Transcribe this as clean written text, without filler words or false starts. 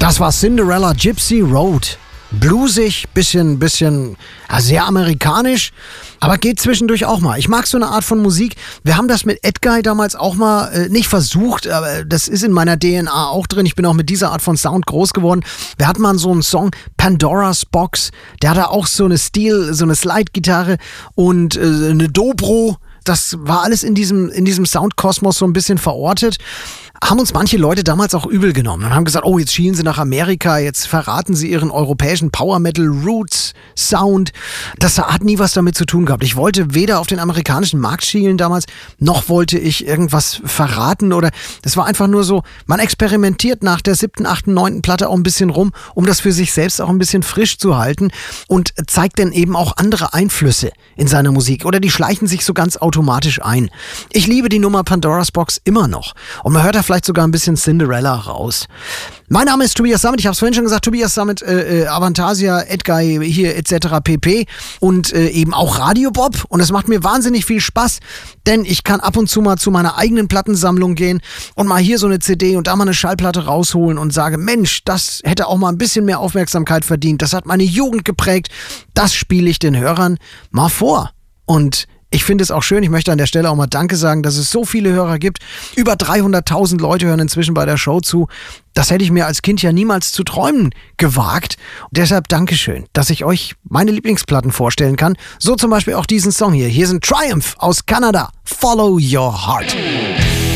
Das war Cinderella Gypsy Road. Bluesig, bisschen, sehr amerikanisch, aber geht zwischendurch auch mal. Ich mag so eine Art von Musik. Wir haben das mit Edguy damals auch mal nicht versucht, aber das ist in meiner DNA auch drin. Ich bin auch mit dieser Art von Sound groß geworden. Wir hatten mal so einen Song, Pandora's Box, der hatte auch so eine Slide-Gitarre und eine Dobro. Das war alles in diesem Soundkosmos so ein bisschen verortet. Haben uns manche Leute damals auch übel genommen und haben gesagt, oh, jetzt schielen sie nach Amerika, jetzt verraten sie ihren europäischen Power Metal Roots Sound. Das hat nie was damit zu tun gehabt. Ich wollte weder auf den amerikanischen Markt schielen damals, noch wollte ich irgendwas verraten oder das war einfach nur so, man experimentiert nach der 7., 8., 9. Platte auch ein bisschen rum, um das für sich selbst auch ein bisschen frisch zu halten und zeigt dann eben auch andere Einflüsse in seiner Musik oder die schleichen sich so ganz automatisch ein. Ich liebe die Nummer Pandora's Box immer noch und man hört da vielleicht sogar ein bisschen Cinderella raus. Mein Name ist Tobias Sammet, ich habe es vorhin schon gesagt, Tobias Sammet, Avantasia, Edguy hier etc. pp. Und eben auch Radio Bob und es macht mir wahnsinnig viel Spaß, denn ich kann ab und zu mal zu meiner eigenen Plattensammlung gehen und mal hier so eine CD und da mal eine Schallplatte rausholen und sage, Mensch, das hätte auch mal ein bisschen mehr Aufmerksamkeit verdient, das hat meine Jugend geprägt, das spiele ich den Hörern mal vor. Und ich finde es auch schön, ich möchte an der Stelle auch mal Danke sagen, dass es so viele Hörer gibt. Über 300.000 Leute hören inzwischen bei der Show zu. Das hätte ich mir als Kind ja niemals zu träumen gewagt. Deshalb Dankeschön, dass ich euch meine Lieblingsplatten vorstellen kann. So zum Beispiel auch diesen Song hier. Hier sind Triumph aus Kanada. Follow Your Heart.